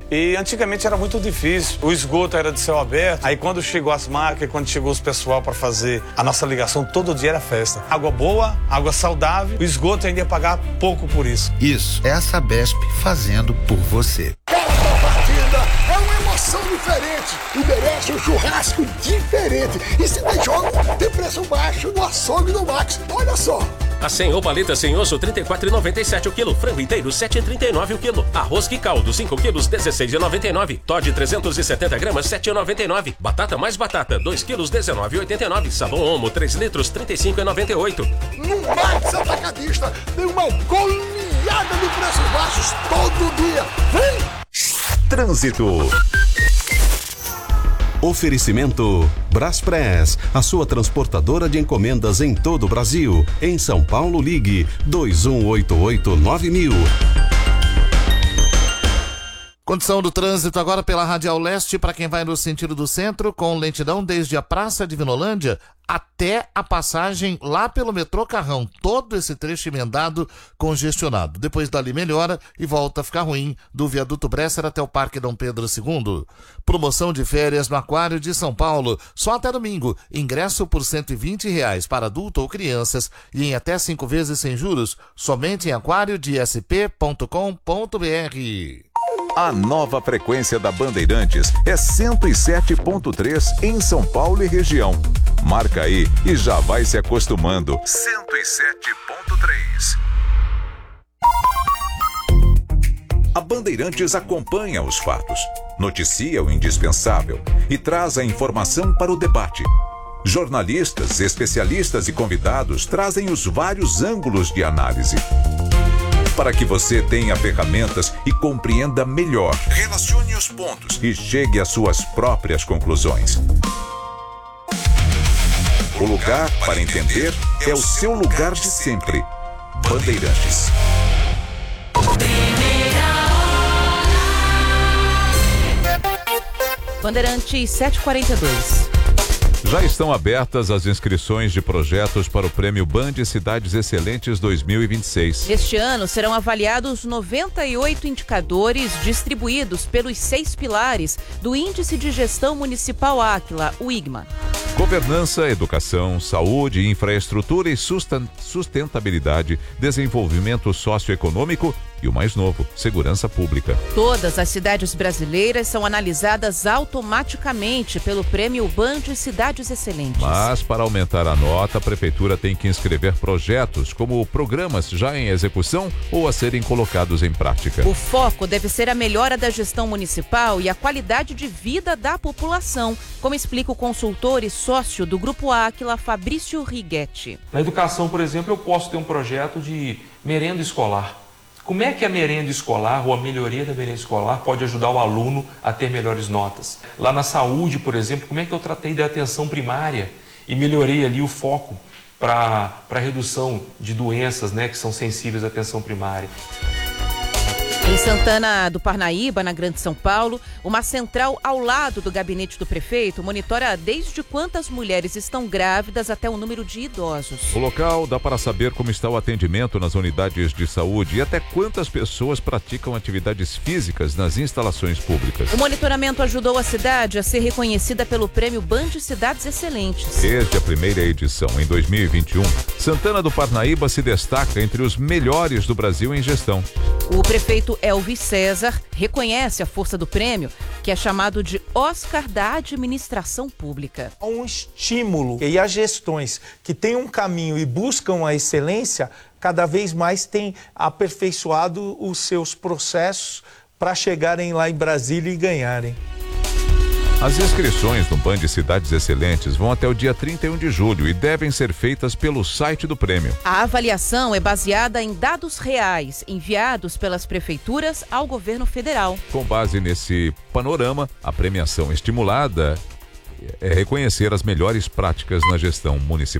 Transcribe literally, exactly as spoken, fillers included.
E antigamente era muito difícil, o esgoto era de céu aberto, aí quando chegou as máquinas, quando chegou os pessoal para fazer a nossa ligação, todo dia era festa. Água boa, água saudável, o esgoto ainda ia pagar pouco por isso. Isso é a Sabesp fazendo por você. Cada partida é uma emoção diferente e merece um churrasco diferente. E se tem jogo, tem preço baixo no açougue do Max. Olha só. A Senhor paleta sem osso, trinta e quatro reais e noventa e sete centavos o quilo. Frango inteiro, sete reais e trinta e nove centavos o quilo. Arroz que caldo, cinco quilos, dezesseis reais e noventa e nove centavos. Toddy trezentos e setenta gramas, sete reais e noventa e nove centavos. Batata mais batata, dois quilos, dezenove reais e oitenta e nove centavos. Sabão Omo, três litros, trinta e cinco reais e noventa e oito centavos. No Max Atacadista tem uma goleada de preços baixos todo dia. Vem! Trânsito. Oferecimento Braspress, a sua transportadora de encomendas em todo o Brasil. Em São Paulo, ligue dois um oito oito nove mil. Condição do trânsito agora pela Radial Leste para quem vai no sentido do centro, com lentidão desde a Praça de Vinolândia até a passagem lá pelo metrô Carrão. Todo esse trecho emendado, congestionado. Depois dali melhora e volta a ficar ruim do viaduto Bresser até o Parque Dom Pedro segundo. Promoção de férias no Aquário de São Paulo. Só até domingo. Ingresso por cento e vinte reais para adulto ou crianças e em até cinco vezes sem juros. Somente em aquário de s p ponto com ponto b r. A nova frequência da Bandeirantes é cento e sete ponto três em São Paulo e região. Marca aí e já vai se acostumando. cento e sete ponto três. A Bandeirantes acompanha os fatos, noticia o indispensável e traz a informação para o debate. Jornalistas, especialistas e convidados trazem os vários ângulos de análise, para que você tenha ferramentas e compreenda melhor. Relacione os pontos e chegue às suas próprias conclusões. O lugar para entender é o seu lugar de sempre. Bandeirantes. Bandeirantes sete e quarenta e dois. Já estão abertas as inscrições de projetos para o Prêmio Band Cidades Excelentes dois mil e vinte e seis. Este ano serão avaliados noventa e oito indicadores distribuídos pelos seis pilares do Índice de Gestão Municipal Áquila, o I G M A. Governança, educação, saúde, infraestrutura e sustentabilidade, desenvolvimento socioeconômico e o mais novo, segurança pública. Todas as cidades brasileiras são analisadas automaticamente pelo Prêmio Band Cidades Excelentes. Mas, para aumentar a nota, a Prefeitura tem que inscrever projetos, como programas já em execução ou a serem colocados em prática. O foco deve ser a melhora da gestão municipal e a qualidade de vida da população, como explica o consultor e sócio do Grupo Áquila, Fabrício Righetti. Na educação, por exemplo, eu posso ter um projeto de merenda escolar. Como é que a merenda escolar ou a melhoria da merenda escolar pode ajudar o aluno a ter melhores notas? Lá na saúde, por exemplo, como é que eu tratei da atenção primária e melhorei ali o foco para a redução de doenças, né, que são sensíveis à atenção primária? Em Santana do Parnaíba, na Grande São Paulo, uma central ao lado do gabinete do prefeito monitora desde quantas mulheres estão grávidas até o número de idosos. O local dá para saber como está o atendimento nas unidades de saúde e até quantas pessoas praticam atividades físicas nas instalações públicas. O monitoramento ajudou a cidade a ser reconhecida pelo Prêmio Band Cidades Excelentes. Desde a primeira edição, em dois mil e vinte e um, Santana do Parnaíba se destaca entre os melhores do Brasil em gestão. O prefeito Elvis César reconhece a força do prêmio, que é chamado de Oscar da Administração Pública. Há um estímulo e as gestões que têm um caminho e buscam a excelência, cada vez mais têm aperfeiçoado os seus processos para chegarem lá em Brasília e ganharem. As inscrições no Band Cidades Excelentes vão até o dia trinta e um de julho e devem ser feitas pelo site do prêmio. A avaliação é baseada em dados reais enviados pelas prefeituras ao governo federal. Com base nesse panorama, a premiação estimulada é reconhecer as melhores práticas na gestão municipal.